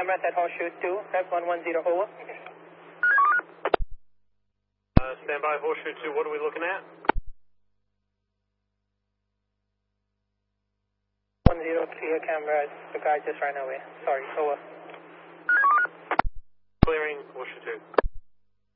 cameras at Horseshoe 2, Rep 110, over. Stand by, Horseshoe 2, what are we looking at? 10 clear cameras, the guy just ran away. Sorry, over. Clearing, Horseshoe 2.